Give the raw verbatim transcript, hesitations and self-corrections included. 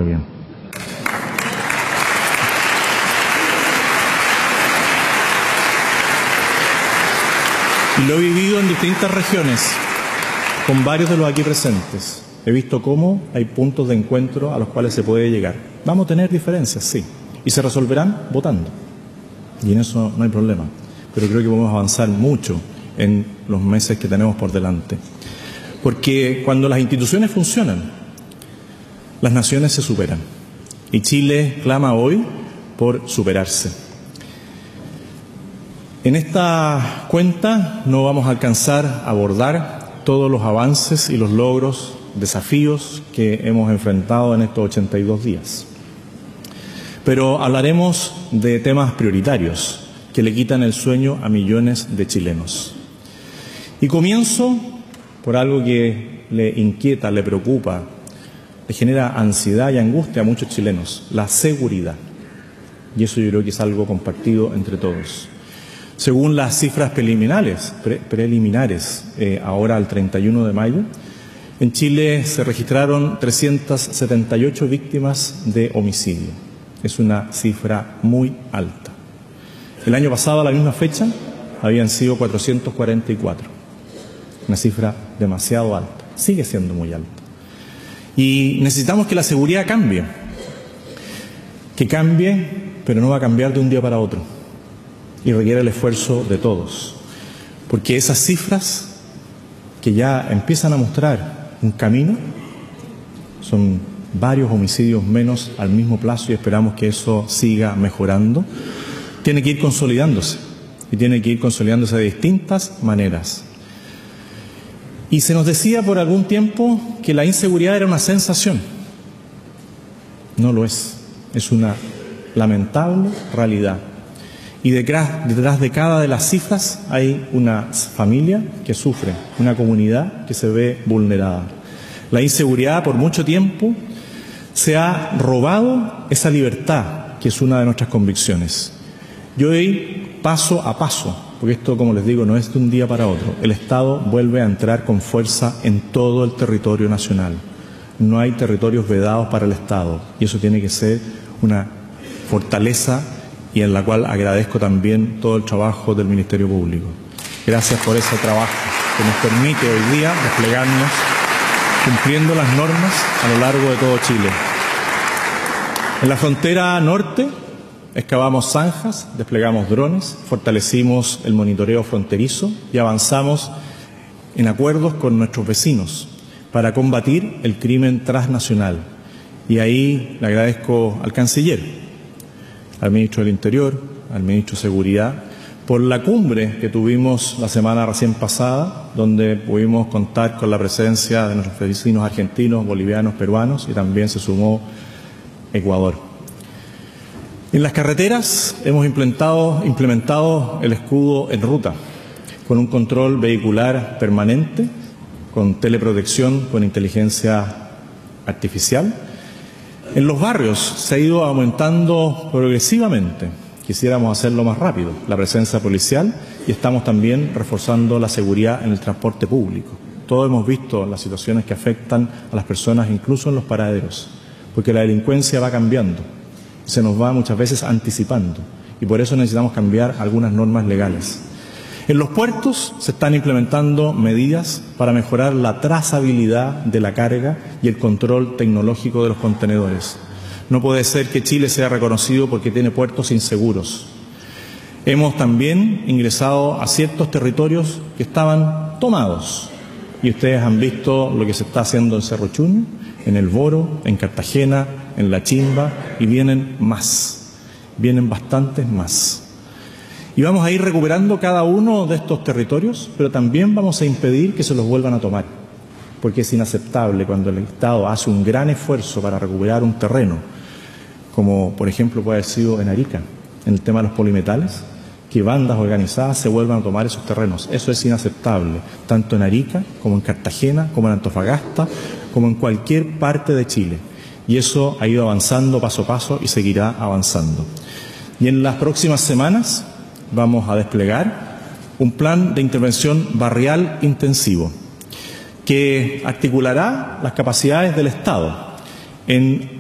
quedar bien. Y lo he vivido en distintas regiones, con varios de los aquí presentes. He visto cómo hay puntos de encuentro a los cuales se puede llegar. Vamos a tener diferencias, sí, y se resolverán votando. Y en eso no hay problema. Pero creo que podemos avanzar mucho en los meses que tenemos por delante. Porque cuando las instituciones funcionan, las naciones se superan. Y Chile clama hoy por superarse. En esta cuenta no vamos a alcanzar a abordar todos los avances y los logros, desafíos que hemos enfrentado en estos ochenta y dos días. Pero hablaremos de temas prioritarios que le quitan el sueño a millones de chilenos. Y comienzo por algo que le inquieta, le preocupa, le genera ansiedad y angustia a muchos chilenos, la seguridad. Y eso yo creo que es algo compartido entre todos. Según las cifras preliminares, pre preliminares eh, ahora al treinta y uno de mayo, en Chile se registraron trescientas setenta y ocho víctimas de homicidio. Es una cifra muy alta. El año pasado, a la misma fecha, habían sido cuatrocientos cuarenta y cuatro. Una cifra demasiado alta. Sigue siendo muy alta. Y necesitamos que la seguridad cambie. Que cambie, pero no va a cambiar de un día para otro. Y requiere el esfuerzo de todos. Porque esas cifras que ya empiezan a mostrar un camino, son varios homicidios menos al mismo plazo y esperamos que eso siga mejorando, tiene que ir consolidándose y tiene que ir consolidándose de distintas maneras. Y se nos decía por algún tiempo que la inseguridad era una sensación. No lo es, es una lamentable realidad. Y detrás, detrás de cada de las cifras hay una familia que sufre, una comunidad que se ve vulnerada. La inseguridad por mucho tiempo se ha robado esa libertad que es una de nuestras convicciones. Y hoy, paso a paso, porque esto, como les digo, no es de un día para otro, el Estado vuelve a entrar con fuerza en todo el territorio nacional. No hay territorios vedados para el Estado y eso tiene que ser una fortaleza y en la cual agradezco también todo el trabajo del Ministerio Público. Gracias por ese trabajo que nos permite hoy día desplegarnos cumpliendo las normas a lo largo de todo Chile. En la frontera norte excavamos zanjas, desplegamos drones, fortalecimos el monitoreo fronterizo y avanzamos en acuerdos con nuestros vecinos para combatir el crimen transnacional. Y ahí le agradezco al canciller, al ministro del Interior, al ministro de Seguridad, por la cumbre que tuvimos la semana recién pasada, donde pudimos contar con la presencia de nuestros vecinos argentinos, bolivianos, peruanos y también se sumó Ecuador. En las carreteras hemos implementado, implementado el escudo en ruta, con un control vehicular permanente, con teleprotección, con inteligencia artificial. En los barrios se ha ido aumentando progresivamente. Quisiéramos hacerlo más rápido, la presencia policial, y estamos también reforzando la seguridad en el transporte público. Todos hemos visto las situaciones que afectan a las personas, incluso en los paraderos, porque la delincuencia va cambiando, se nos va muchas veces anticipando, y por eso necesitamos cambiar algunas normas legales. En los puertos se están implementando medidas para mejorar la trazabilidad de la carga y el control tecnológico de los contenedores. No puede ser que Chile sea reconocido porque tiene puertos inseguros. Hemos también ingresado a ciertos territorios que estaban tomados. Y ustedes han visto lo que se está haciendo en Cerro Chuño, en El Boro, en Cartagena, en La Chimba, y vienen más. Vienen bastantes más. Y vamos a ir recuperando cada uno de estos territorios, pero también vamos a impedir que se los vuelvan a tomar. Porque es inaceptable cuando el Estado hace un gran esfuerzo para recuperar un terreno, como por ejemplo puede haber sido en Arica, en el tema de los polimetales, que bandas organizadas se vuelvan a tomar esos terrenos. Eso es inaceptable, tanto en Arica, como en Cartagena, como en Antofagasta, como en cualquier parte de Chile. Y eso ha ido avanzando paso a paso y seguirá avanzando. Y en las próximas semanas vamos a desplegar un plan de intervención barrial intensivo, que articulará las capacidades del Estado en